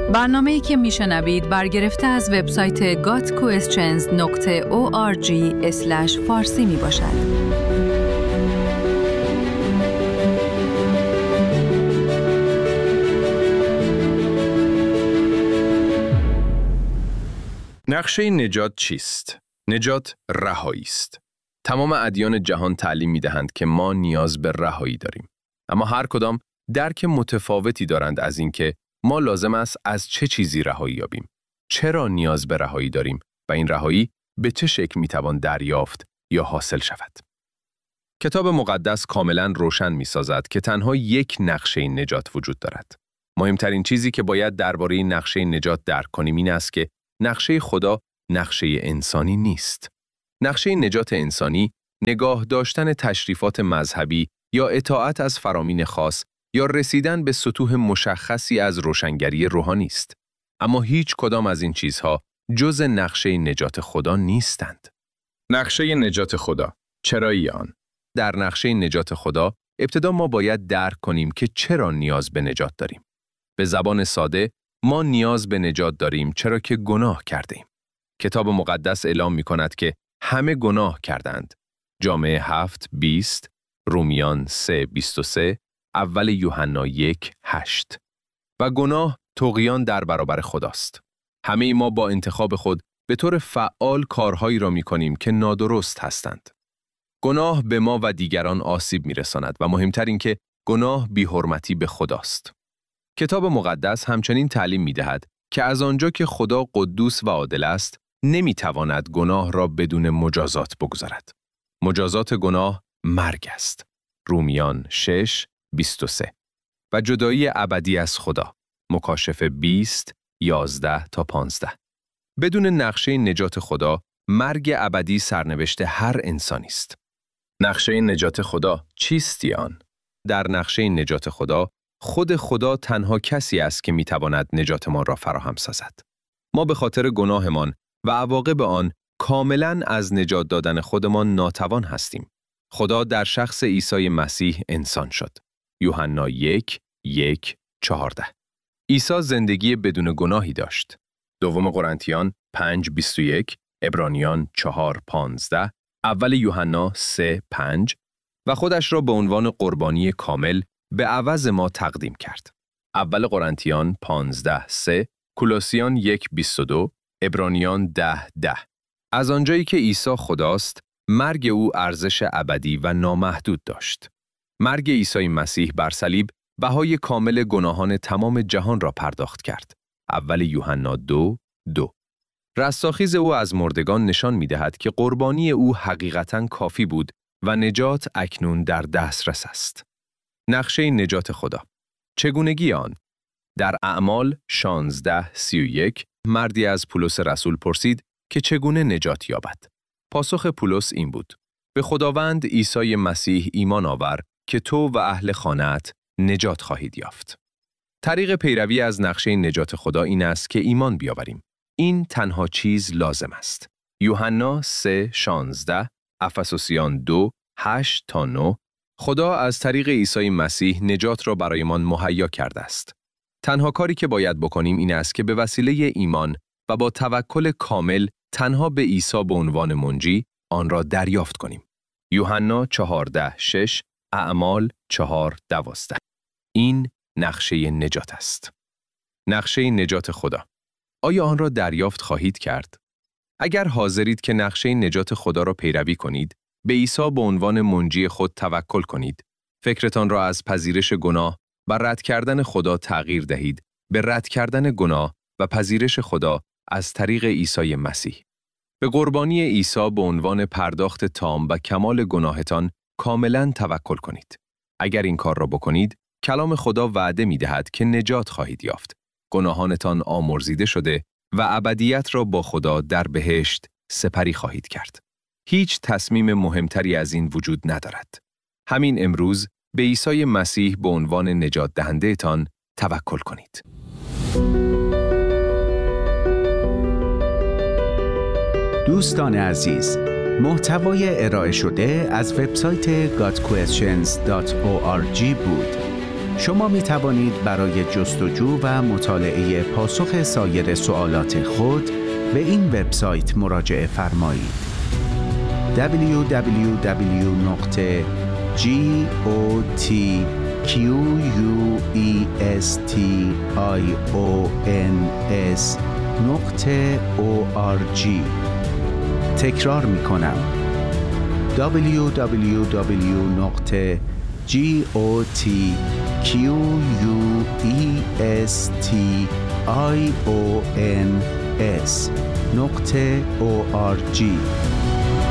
برنامه‌ای که میشنوید برگرفته از وبسایت gotquestions.org/فارسی میباشد. نقشه نجات چیست؟ نجات رهایی است. تمام ادیان جهان تعلیم می‌دهند که ما نیاز به رهایی داریم. اما هر کدام درک متفاوتی دارند از اینکه ما لازم است از چه چیزی رهایی یابیم. چرا نیاز به رهایی داریم و این رهایی به چه شکل می‌توان دریافت یا حاصل شود. کتاب مقدس کاملاً روشن می‌سازد که تنها یک نقشه نجات وجود دارد. مهمترین چیزی که باید درباره نقشه نجات درک کنیم این است که نقشه خدا نقشه انسانی نیست. نقشه نجات انسانی نگاه داشتن تشریفات مذهبی یا اطاعت از فرامین خاص یا رسیدن به سطوح مشخصی از روشنگری روحانی است. اما هیچ کدام از این چیزها جز نقشه نجات خدا نیستند. نقشه نجات خدا، چرایی آن؟ در نقشه نجات خدا ابتدا ما باید درک کنیم که چرا نیاز به نجات داریم. به زبان ساده ما نیاز به نجات داریم چرا که گناه کردیم. کتاب مقدس اعلام می کند که همه گناه کردند. جامعه 7:20، رومیان 3:23، اول یوحنا 1:8. و گناه طغیان در برابر خداست. همه ما با انتخاب خود به طور فعال کارهایی را می کنیم که نادرست هستند. گناه به ما و دیگران آسیب می رساند و مهمتر این که گناه بی‌حرمتی به خداست. کتاب مقدس همچنین تعلیم می دهد که از آنجا که خدا قدوس و عادل است، نمی تواند گناه را بدون مجازات بگذارد. مجازات گناه مرگ است. رومیان 6:23 و جدایی ابدی از خدا. مکاشفه 20:11-15. بدون نقشه نجات خدا، مرگ ابدی سرنوشت هر انسانی است. نقشه نجات خدا چیست آن؟ در نقشه نجات خدا، خود خدا تنها کسی است که میتواند نجاتمان را فراهم سازد. ما به خاطر گناهمان و عواقب آن کاملاً از نجات دادن خودمان ناتوان هستیم. خدا در شخص عیسی مسیح انسان شد. یوحنا 1:1-14. عیسی زندگی بدون گناهی داشت. دوم قرنتیان 5:21، عبرانیان 4:15، اول یوحنا 3:5 و خودش را به عنوان قربانی کامل به عوض ما تقدیم کرد. اول قرنتیان 15:3، کولوسیان 1:22، عبرانیان 10:10. از آنجایی که عیسی خداست، مرگ او ارزش ابدی و نامحدود داشت. مرگ عیسی مسیح بر صلیب بهای کامل گناهان تمام جهان را پرداخت کرد. اول یوحنا 2:2. رستاخیز او از مردگان نشان می‌دهد که قربانی او حقیقتاً کافی بود و نجات اکنون در دسترس است. نقشه نجات خدا. چگونگی آن؟ در اعمال 16:31 مردی از پولس رسول پرسید که چگونه نجات یابد. پاسخ پولس این بود: به خداوند عیسی مسیح ایمان آور که تو و اهل خانه‌ات نجات خواهید یافت. طریق پیروی از نقشه نجات خدا این است که ایمان بیاوریم. این تنها چیز لازم است. یوحنا 3:16، افسوسیان 2:8-9. خدا از طریق عیسی مسیح نجات را برایمان مهیا کرده است. تنها کاری که باید بکنیم این است که به وسیله ایمان و با توکل کامل تنها به عیسی به عنوان منجی آن را دریافت کنیم. یوحنا 14:6، اعمال 4:12. این نقشه نجات است. نقشه نجات خدا. آیا آن را دریافت خواهید کرد؟ اگر حاضرید که نقشه نجات خدا را پیروی کنید، به عیسی به عنوان منجی خود توکل کنید. فکرتان را از پذیرش گناه و رد کردن خدا تغییر دهید به رد کردن گناه و پذیرش خدا از طریق عیسی مسیح. به قربانی عیسی به عنوان پرداخت تام و کمال گناهتان کاملاً توکل کنید. اگر این کار را بکنید، کلام خدا وعده می‌دهد که نجات خواهید یافت. گناهانتان آمرزیده شده و ابدیت را با خدا در بهشت سپری خواهید کرد. هیچ تصمیم مهمتری از این وجود ندارد. همین امروز به عیسی مسیح به عنوان نجات دهنده تان توکل کنید. دوستان عزیز، محتوای ارائه شده از وبسایت gotquestions.org بود. شما می توانید برای جستجو و مطالعه پاسخ سایر سوالات خود به این وبسایت مراجعه فرمایید. www.gotquestions.org. تکرار می کنم. www.gotquestions.org.